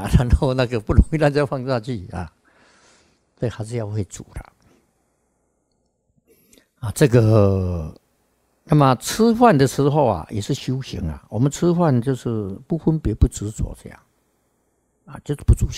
啊，然后那个不容易让再放下去啊，所以还是要会煮的啊。这个，那么吃饭的时候啊，也是修行啊。我们吃饭就是不分别、不执着这样啊，就是不住